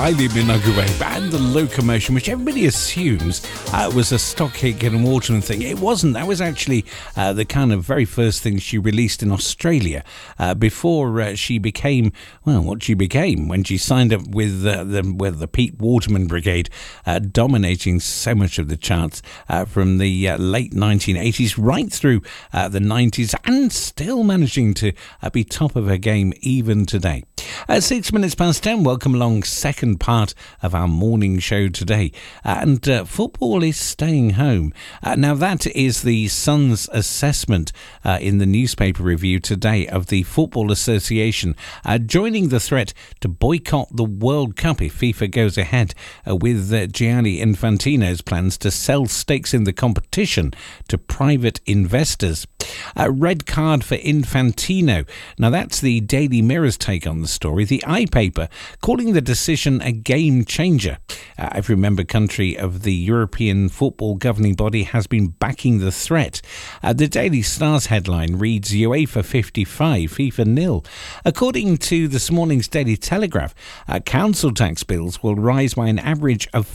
Kylie Minogue and The Locomotion, which everybody assumes was a Stock Aitken and Waterman thing. It wasn't. That was actually the kind of very first thing she released in Australia before she became, well, what she became when she signed up with the Pete Waterman Brigade, dominating so much of the charts from the late 1980s right through the 90s, and still managing to be top of her game even today. 6 minutes past 10, welcome along, second part of our morning show today. And football is staying home. Now that is the Sun's assessment in the newspaper review today of the Football Association, joining the threat to boycott the World Cup if FIFA goes ahead with Gianni Infantino's plans to sell stakes in the competition to private investors. A red card for Infantino. Now that's the Daily Mirror's take on the story. The iPaper calling the decision a game changer. Every member country of the European football governing body has been backing the threat. The Daily Star's headline reads UEFA 55, FIFA nil. According to this morning's Daily Telegraph, council tax bills will rise by an average of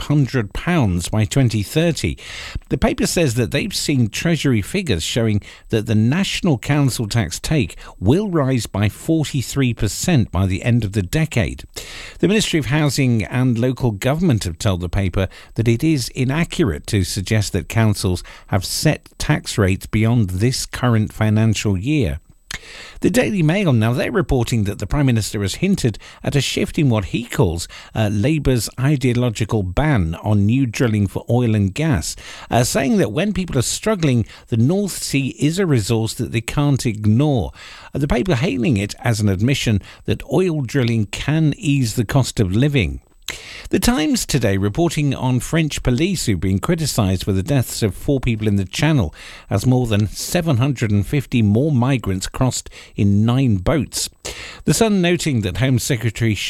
£500 by 2030. The paper says that they've seen Treasury figures showing that the national council tax take will rise by 43% by the end of the decade. The Ministry of Housing and Local Government have told the paper that it is inaccurate to suggest that councils have set tax rates beyond this current financial year. The Daily Mail now, they're reporting that the Prime Minister has hinted at a shift in what he calls Labour's ideological ban on new drilling for oil and gas, saying that when people are struggling, the North Sea is a resource that they can't ignore. The paper hailing it as an admission that oil drilling can ease the cost of living. The Times today reporting on French police who've been criticised for the deaths of 4 people in the Channel as more than 750 more migrants crossed in 9 boats. The Sun noting that Home Secretary